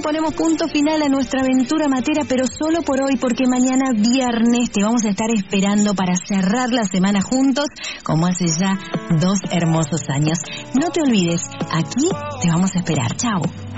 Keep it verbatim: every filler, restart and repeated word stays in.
le ponemos punto final a nuestra aventura matera, pero solo por hoy, porque mañana viernes te vamos a estar esperando para cerrar la semana juntos, como hace ya dos hermosos años. No te olvides, aquí te vamos a esperar. Chao.